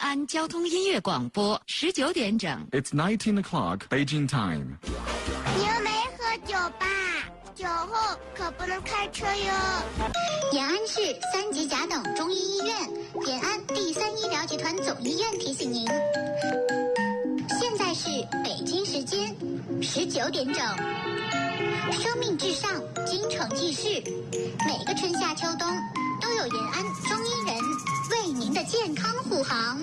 安交通音乐广播19点整。 It's 19 o'clock Beijing time. 你又没喝酒吧？酒后可不能开车哟。 延安市3级甲等中医医院，延安第3医疗集团总医院提醒您，现在是北京时间19点整。生命至上，精诚济世，每个春夏秋冬都有延安中医人为您的健康护航。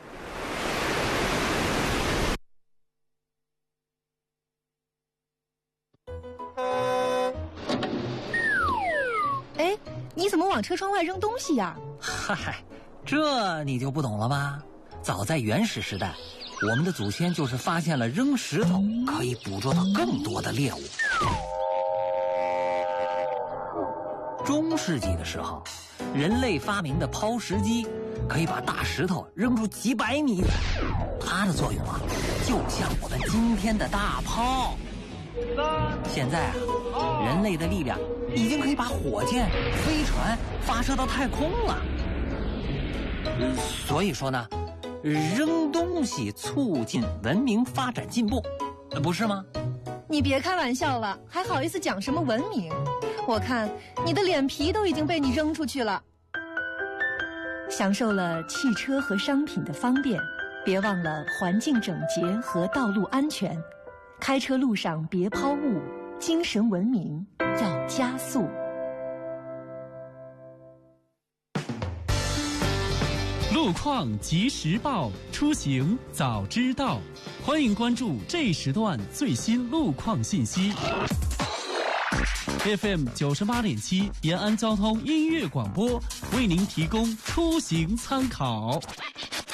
哎，你怎么往车窗外扔东西呀？ 嗨，这你就不懂了吧？早在原始时代，我们的祖先就是发现了扔石头可以捕捉到更多的猎物。中世纪的时候，人类发明的抛石机可以把大石头扔出几百米远，它的作用啊，就像我们今天的大炮。现在啊，人类的力量已经可以把火箭、飞船发射到太空了。所以说呢，扔东西促进文明发展进步，不是吗？ 你别开玩笑了，还好意思讲什么文明？我看你的脸皮都已经被你扔出去了。享受了汽车和商品的方便，别忘了环境整洁和道路安全。开车路上别抛物，精神文明要加速。 路况及时报，出行早知道。欢迎关注这时段最新路况信息。FM 98.7延安交通音乐广播为您提供出行参考。